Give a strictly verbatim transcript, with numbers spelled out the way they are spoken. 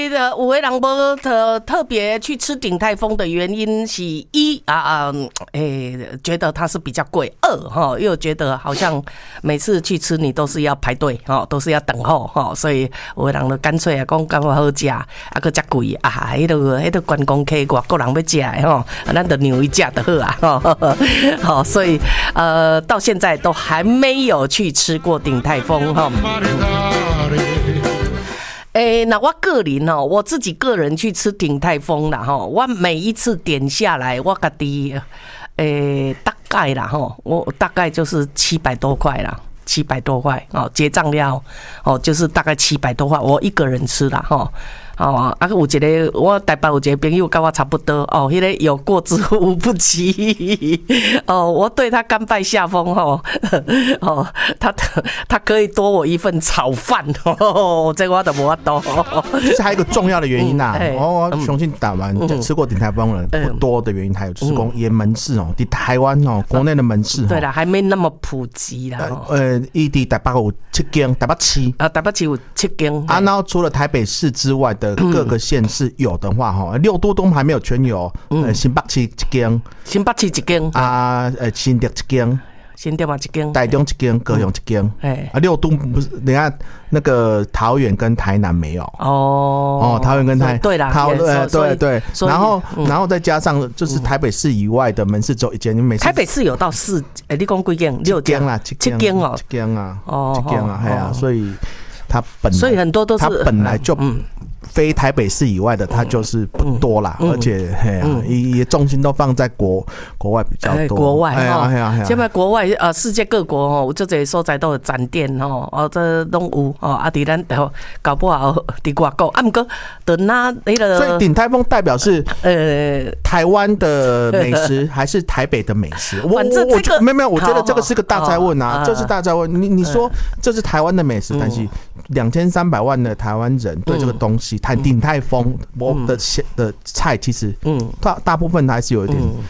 的有的人无特特别去吃鼎泰丰的原因是一啊啊，诶、欸，觉得它是比较贵；二哈，又觉得好像每次去吃你都是要排队哈，都是要等候哈，所以有的人就干脆啊讲感觉好食，啊个遮贵啊，迄个迄个观光客外国人要食的吼，咱就让伊食就好啊，好，所以呃到现在都还没有去吃过鼎泰丰哈。诶、欸，那我个人哦，我自己个人去吃鼎泰丰啦吼，我每一次点下来，我家己诶大概啦吼，我大概就是七百多块啦，七百多块哦，结账了哦，就是大概七百多块，我一个人吃啦吼。哦，啊，有一个我台北有一个朋友跟我差不多哦，迄、那个有过之无不及哦，我对他甘拜下风哦，哦，他他可以多我一份炒饭哦，这个我都无法多。 其实还有一个重要的原因呐、啊，嗯欸、我相信台湾就吃过鼎泰丰人不多的原因，还有就是讲也门市哦，在台湾哦，国内的门市、哦、 对啦，还没那么普及啦。 呃，伊伫台北有七间，台北市啊，台北市有七间啊，然后除了台北市之外的各个县市有的话哈，六都都还没有全有，呃，新北市一间， 新北市一间啊，呃，新竹一间。 新店嘛一间， 台中一间，高雄一间，哎、啊，六都不是，人家那个桃园跟台南没有哦，哦，桃园跟台对啦， 桃呃对对，然后、 嗯、 然后再加上就是台北市以外的门市只有一间，你每次台北市有到四，哎、欸，你讲几间？六间啦，七间哦， 七间啊，哦，七间啊，哎呀，所以它本所以很多都是它本来就嗯。非台北市以外的，它就是不多啦，嗯、而且嘿啊，也、嗯、重心都放在国国外比较多。欸、 国外哈， 哎呀， 现在国外呃，世界各国哦，有这些所在都有展店哦，哦，这拢有哦，啊，伫咱哦，搞不好伫外国，啊，不过等那那个， 所以鼎泰丰代表是呃台湾的美食还是台北的美食？ 反正这个没有没有，我觉得这个是个大哉问啊，这是大哉问。你你说这是台湾的美食，但是两千三百万的台湾人对这个东西。谈鼎泰丰的的菜，其实嗯，大大部分还是有一点